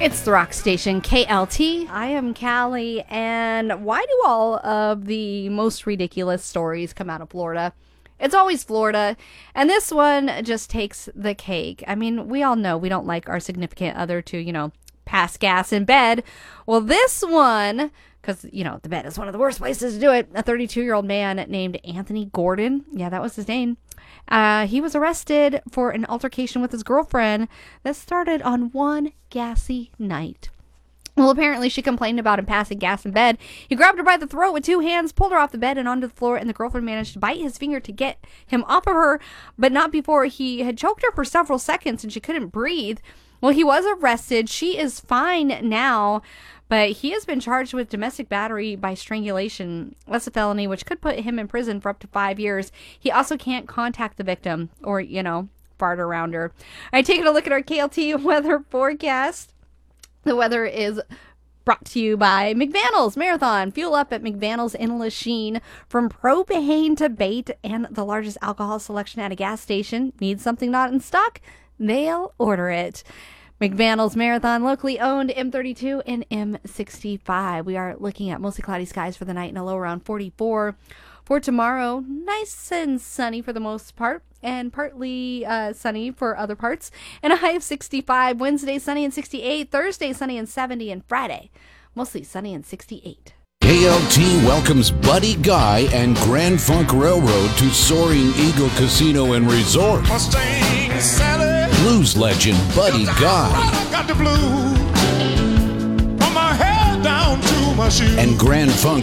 It's the rock station KLT. I am Callie, and why do all of the most ridiculous stories come out of Florida? It's always Florida, and this one just takes the cake. I mean, we all know we don't like our significant other to, pass gas in bed. Well, this one, because, the bed is one of the worst places to do it. A 32-year-old man named Anthony Gordon, yeah, that was his name. He was arrested for an altercation with his girlfriend that started on one gassy night. Well, apparently she complained about him passing gas in bed. He grabbed her by the throat with two hands, pulled her off the bed and onto the floor, and the girlfriend managed to bite his finger to get him off of her, but not before he had choked her for several seconds and she couldn't breathe. Well, he was arrested. She is fine now, but he has been charged with domestic battery by strangulation. That's a felony, which could put him in prison for up to 5 years. He also can't contact the victim or, fart around her. All right, taking a look at our KLT weather forecast. The weather is brought to you by McVannell's Marathon. Fuel up at McVannell's in Lachine. From propane to bait and the largest alcohol selection at a gas station. Need something not in stock? They'll order it. McVannell's Marathon, locally owned, M32 and M65. We are looking at mostly cloudy skies for the night and a low around 44. For tomorrow, nice and sunny for the most part, and partly sunny for other parts, and a high of 65. Wednesday, sunny and 68. Thursday, sunny and 70. And Friday, mostly sunny and 68. KLT welcomes Buddy Guy and Grand Funk Railroad to Soaring Eagle Casino and Resort. Mustang Sally. Blues legend Buddy Guy. I got the blues from my head down to my shoes. And Grand Funk